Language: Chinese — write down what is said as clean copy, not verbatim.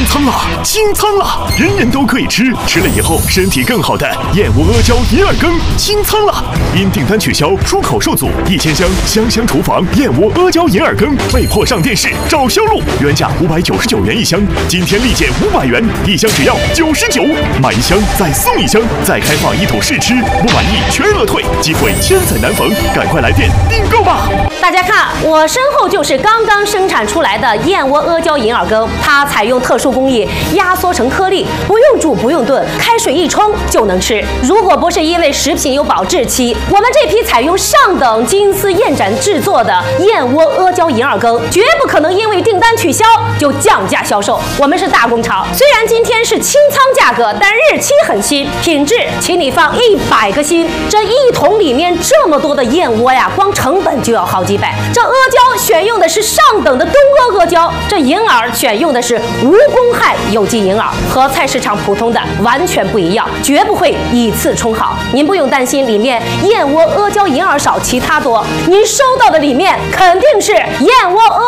仓了，清仓了，人人都可以吃，吃了以后身体更好的燕窝阿胶银耳羹清仓了。因订单取消，出口受阻，1000箱香香厨房燕窝阿胶银耳羹被迫上电视找销路，原价599元一箱，今天立减500元，一箱只要99，买一箱再送一箱，再开放1桶试吃，不满意全额退，机会千载难逢，赶快来电订购吧！ 大家看，我身后就是刚刚生产出来的燕窝阿胶银耳羹，它采用特殊工艺压缩成颗粒，不用煮不用炖，开水一冲就能吃。如果不是因为食品有保质期，我们这批采用上等金丝燕盏制作的燕窝阿胶银耳羹，绝不可能因为订单取消就降价销售。我们是大工厂，虽然今天是清仓价格，但日期很新，品质请你放100个心。这1桶里面这么多的燕窝呀，光成本就要好几百。这阿胶选用的是上等的东阿阿胶，这银耳选用的是无公害有机银耳，和菜市场普通的完全不一样，绝不会以次充好。您不用担心里面燕窝阿胶银耳少其他多，您收到的里面肯定是燕窝阿